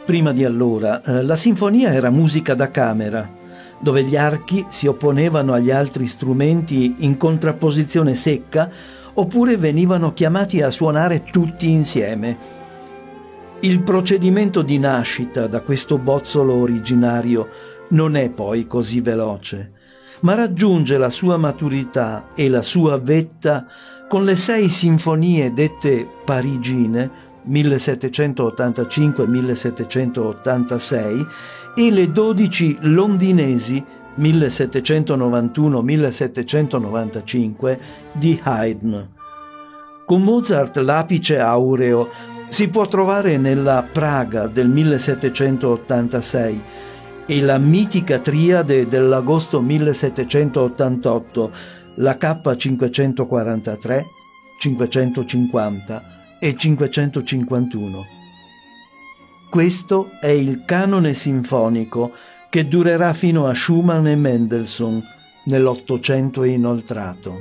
Prima di allora, la sinfonia era musica da camera, dove gli archi si opponevano agli altri strumenti in contrapposizione secca oppure venivano chiamati a suonare tutti insieme. Il procedimento di nascita da questo bozzolo originario non è poi così veloce, ma raggiunge la sua maturità e la sua vetta con le 6 sinfonie dette parigine 1785-1786 e le 12 londinesi 1791-1795 di Haydn. Con Mozart l'apice aureo si può trovare nella Praga del 1786 e la mitica triade dell'agosto 1788, la K543, 550 e 551. Questo è il canone sinfonico che durerà fino a Schumann e Mendelssohn nell'Ottocento inoltrato.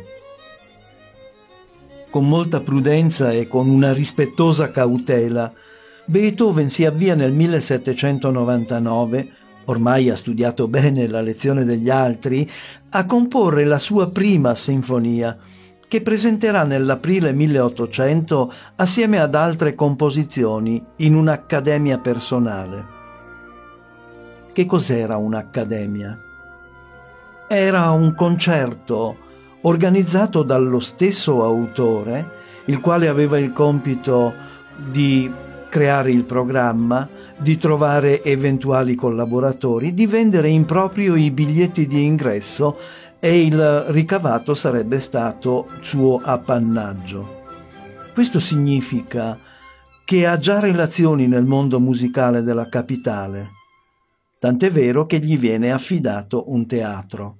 Con molta prudenza e con una rispettosa cautela, Beethoven si avvia nel 1799, ormai ha studiato bene la lezione degli altri, a comporre la sua prima sinfonia, che presenterà nell'aprile 1800 assieme ad altre composizioni in un'accademia personale. Che cos'era un'accademia? Era un concerto organizzato dallo stesso autore, il quale aveva il compito di creare il programma, di trovare eventuali collaboratori, di vendere in proprio i biglietti di ingresso e il ricavato sarebbe stato suo appannaggio. Questo significa che ha già relazioni nel mondo musicale della capitale, tant'è vero che gli viene affidato un teatro.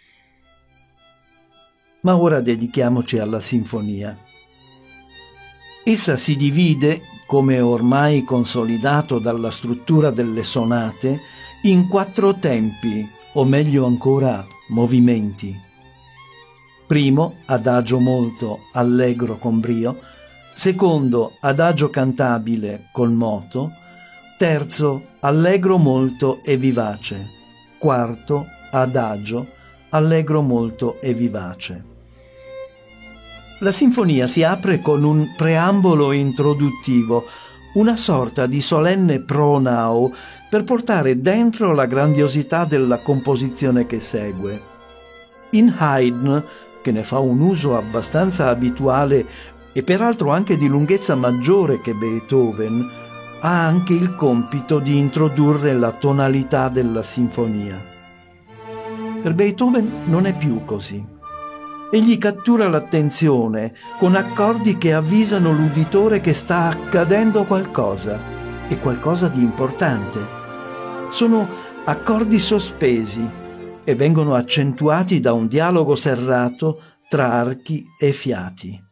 Ma ora dedichiamoci alla sinfonia. Essa si divide, come ormai consolidato dalla struttura delle sonate, in 4 tempi, o meglio ancora movimenti. Primo, adagio molto, allegro con brio. Secondo, adagio cantabile col moto. Terzo, allegro molto e vivace. Quarto, adagio, allegro molto e vivace. La sinfonia si apre con un preambolo introduttivo, una sorta di solenne pronao per portare dentro la grandiosità della composizione che segue. In Haydn, che ne fa un uso abbastanza abituale e peraltro anche di lunghezza maggiore che Beethoven, ha anche il compito di introdurre la tonalità della sinfonia. Per Beethoven non è più così. Egli cattura l'attenzione con accordi che avvisano l'uditore che sta accadendo qualcosa, e qualcosa di importante. Sono accordi sospesi e vengono accentuati da un dialogo serrato tra archi e fiati.